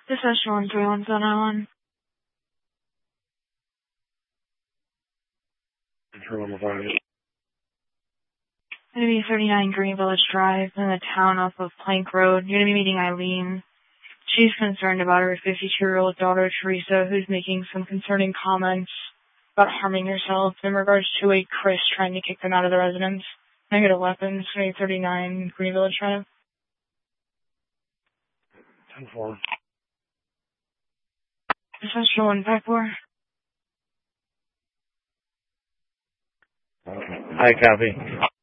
This is Sean 31791. Terminal 5. Going to be 39 Green Village Drive in the town off of Plank Road. You're going to be meeting Eileen. She's concerned about her 52-year-old daughter, Teresa, who's making some concerning comments about harming herself in regards to a Chris trying to kick them out of the residence. I got a weapon. It's going to be 39 Green Village Drive. 10-4. This is Sean 54. Hi, copy.